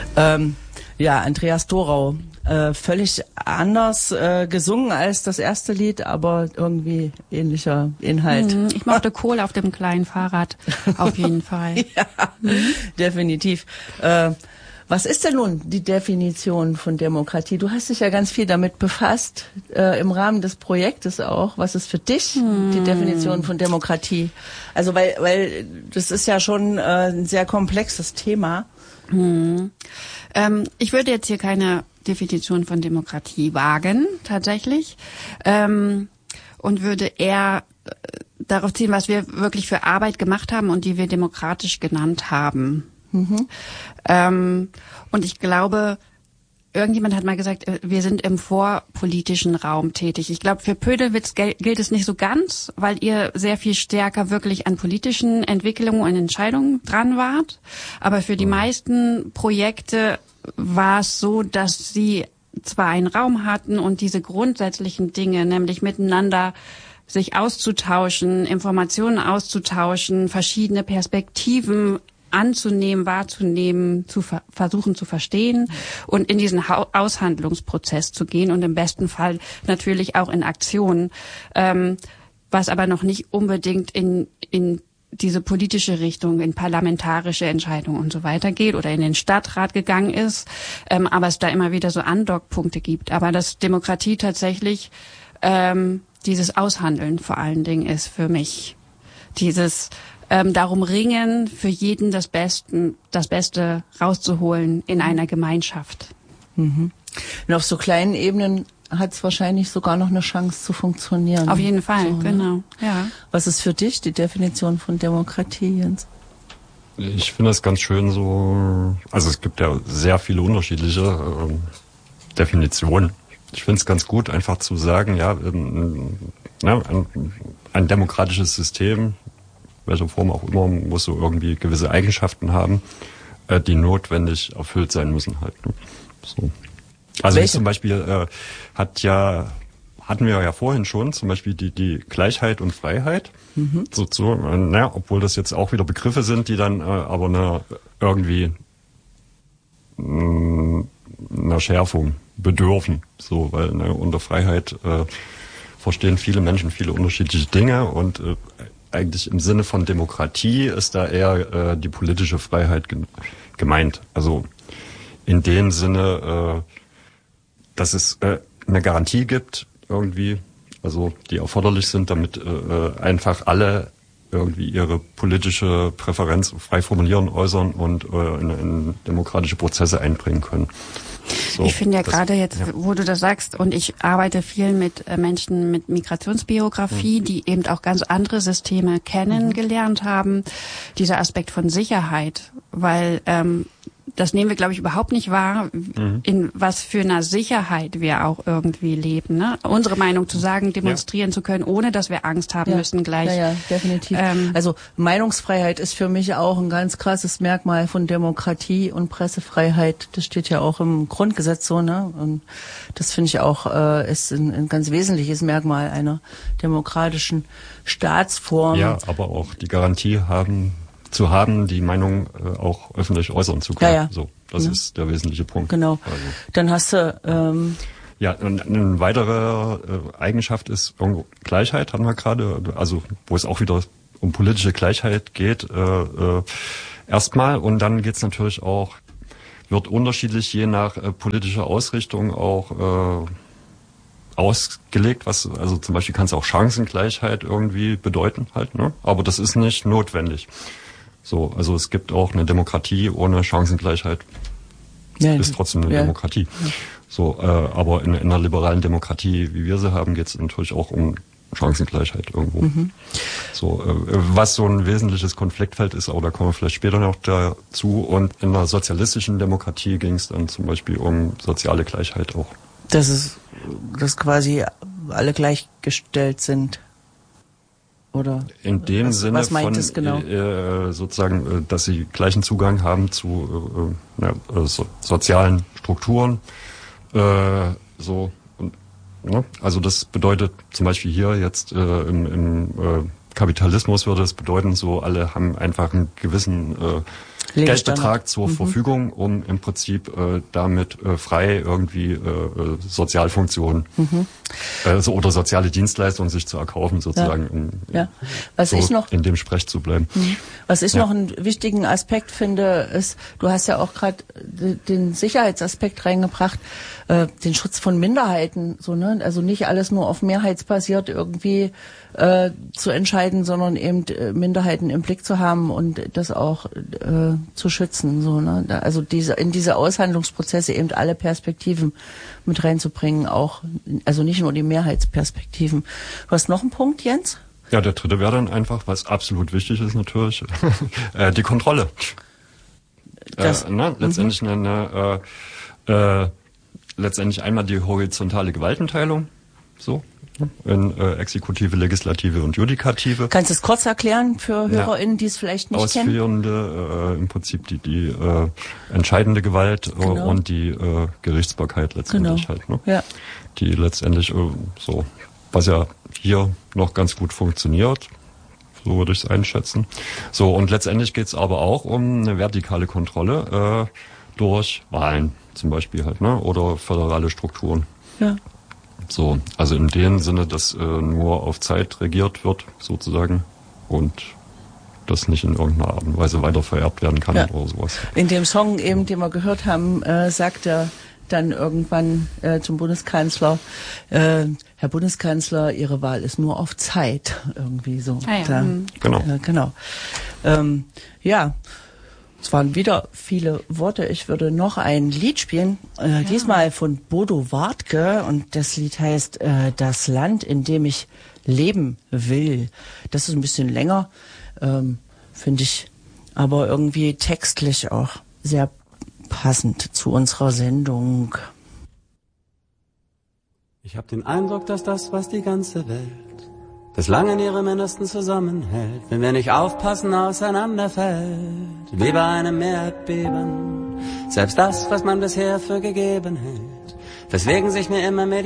Ja, Andreas Dorau. Völlig anders gesungen als das erste Lied, aber irgendwie ähnlicher Inhalt. Ich mochte Kohl auf dem kleinen Fahrrad, auf jeden Fall. Ja, definitiv. Was ist denn nun die Definition von Demokratie? Du hast dich ja ganz viel damit befasst, im Rahmen des Projektes auch. Was ist für dich die Definition von Demokratie? Also weil das ist ja schon ein sehr komplexes Thema. Ich würde jetzt hier keine Definition von Demokratie wagen, tatsächlich, und würde eher darauf ziehen, was wir wirklich für Arbeit gemacht haben und die wir demokratisch genannt haben. Und ich glaube, irgendjemand hat mal gesagt, wir sind im vorpolitischen Raum tätig. Ich glaube, für Pödelwitz gilt es nicht so ganz, weil ihr sehr viel stärker wirklich an politischen Entwicklungen und Entscheidungen dran wart. Aber für die meisten Projekte war es so, dass sie zwar einen Raum hatten und diese grundsätzlichen Dinge, nämlich miteinander sich auszutauschen, Informationen auszutauschen, verschiedene Perspektiven anzunehmen, wahrzunehmen, versuchen zu verstehen und in diesen Aushandlungsprozess zu gehen und im besten Fall natürlich auch in Aktion, was aber noch nicht unbedingt in diese politische Richtung, in parlamentarische Entscheidungen und so weiter geht oder in den Stadtrat gegangen ist, aber es da immer wieder so Andockpunkte gibt. Aber dass Demokratie tatsächlich dieses Aushandeln vor allen Dingen ist für mich. Dieses darum ringen, für jeden das Beste rauszuholen in einer Gemeinschaft. Und auf so kleinen Ebenen hat es wahrscheinlich sogar noch eine Chance zu funktionieren. Auf jeden Fall, so, genau. Ne? Ja. Was ist für dich die Definition von Demokratie, Jens? Ich finde das ganz schön so, also es gibt ja sehr viele unterschiedliche Definitionen. Ich finde es ganz gut, einfach zu sagen, ja, ein demokratisches System, welcher Form auch immer, muss so irgendwie gewisse Eigenschaften haben, die notwendig erfüllt sein müssen halt. Ne? So. Also ich zum Beispiel hatten wir ja vorhin schon zum Beispiel die Gleichheit und Freiheit, obwohl das jetzt auch wieder Begriffe sind, die dann aber irgendwie einer Schärfung bedürfen, so, weil unter Freiheit verstehen viele Menschen viele unterschiedliche Dinge und eigentlich im Sinne von Demokratie ist da eher die politische Freiheit gemeint. Also in dem Sinne, dass es eine Garantie gibt irgendwie, also die erforderlich sind, damit einfach alle irgendwie ihre politische Präferenz frei formulieren, äußern und in demokratische Prozesse einbringen können. So, ich finde ja gerade jetzt, wo du das sagst, und ich arbeite viel mit Menschen mit Migrationsbiografie, die eben auch ganz andere Systeme kennengelernt haben, dieser Aspekt von Sicherheit, weil das nehmen wir, glaube ich, überhaupt nicht wahr, in was für einer Sicherheit wir auch irgendwie leben. Ne? Unsere Meinung zu sagen, demonstrieren zu können, ohne dass wir Angst haben müssen gleich. Ja, definitiv. Also Meinungsfreiheit ist für mich auch ein ganz krasses Merkmal von Demokratie und Pressefreiheit. Das steht ja auch im Grundgesetz so, ne? Und das finde ich auch ist ein ganz wesentliches Merkmal einer demokratischen Staatsform. Ja, aber auch die Garantie zu haben, die Meinung auch öffentlich äußern zu können. Ja. So, das ist der wesentliche Punkt. Genau. Also. Dann hast du und eine weitere Eigenschaft ist Gleichheit, hatten wir gerade, also wo es auch wieder um politische Gleichheit geht, erstmal, und dann geht's natürlich auch, wird unterschiedlich je nach politischer Ausrichtung auch ausgelegt, also zum Beispiel kann es auch Chancengleichheit irgendwie bedeuten halt, ne? Aber das ist nicht notwendig. So, also es gibt auch eine Demokratie ohne Chancengleichheit. Ist trotzdem eine Demokratie. Ja. So, aber in einer liberalen Demokratie, wie wir sie haben, geht es natürlich auch um Chancengleichheit irgendwo. So, was so ein wesentliches Konfliktfeld ist, aber da kommen wir vielleicht später noch dazu. Und in einer sozialistischen Demokratie ging es dann zum Beispiel um soziale Gleichheit auch. Dass quasi alle gleichgestellt sind. Oder in dem Sinne was meint es genau? Sozusagen, dass sie gleichen Zugang haben zu sozialen Strukturen. Also das bedeutet zum Beispiel hier jetzt im Kapitalismus würde es bedeuten, so alle haben einfach einen gewissen Geldbetrag zur Verfügung, um im Prinzip damit frei irgendwie Sozialfunktionen oder soziale Dienstleistungen sich zu erkaufen, sozusagen, Was ich noch in dem Sprech zu bleiben. Was ich noch einen wichtigen Aspekt finde, ist, du hast ja auch gerade den Sicherheitsaspekt reingebracht, den Schutz von Minderheiten, so, ne? Also nicht alles nur auf mehrheitsbasiert irgendwie zu entscheiden, sondern eben Minderheiten im Blick zu haben und das auch zu schützen, so, ne? Also in diese Aushandlungsprozesse eben alle Perspektiven mit reinzubringen, auch, also nicht nur die Mehrheitsperspektiven. Du hast noch einen Punkt, Jens? Ja, der dritte wäre dann einfach, was absolut wichtig ist natürlich, die Kontrolle. Letztendlich letztendlich einmal die horizontale Gewaltenteilung, so, in Exekutive, Legislative und Judikative. Kannst du es kurz erklären für HörerInnen, die es vielleicht nicht kennen? Ausführende, im Prinzip die entscheidende Gewalt und die Gerichtsbarkeit letztendlich halt, ne? Ja. Die letztendlich so, was ja hier noch ganz gut funktioniert, so würde ich es einschätzen. So, und letztendlich geht es aber auch um eine vertikale Kontrolle durch Wahlen zum Beispiel halt, ne? Oder föderale Strukturen. Ja. So, also in dem Sinne, dass nur auf Zeit regiert wird, sozusagen, und das nicht in irgendeiner Art und Weise weiter vererbt werden kann oder sowas. In dem Song eben, den wir gehört haben, sagt er dann irgendwann zum Bundeskanzler, Herr Bundeskanzler, Ihre Wahl ist nur auf Zeit, irgendwie so. Genau. Es waren wieder viele Worte. Ich würde noch ein Lied spielen, diesmal von Bodo Wartke, und das Lied heißt Das Land, in dem ich leben will. Das ist ein bisschen länger, finde ich, aber irgendwie textlich auch sehr passend zu unserer Sendung. Ich habe den Eindruck, dass das, was die ganze Welt bislang in ihrem Innersten zusammenhält, wenn wir nicht aufpassen, auseinanderfällt, wie bei einem Erdbeben. Selbst das, was man bisher für gegeben hält, weswegen sich mir immer mehr die